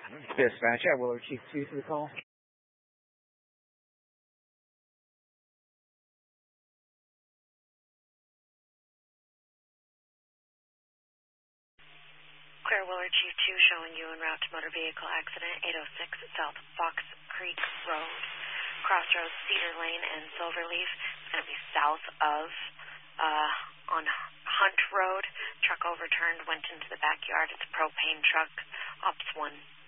Dispatch at Willard Chief 2 to the call. Clear Willard Chief 2 showing you en route to motor vehicle accident 806 South Fox Creek Road, crossroads Cedar Lane and Silverleaf. It's going to be south of on Hunt Road. Truck overturned, went into the backyard. It's a propane truck. Ops 1.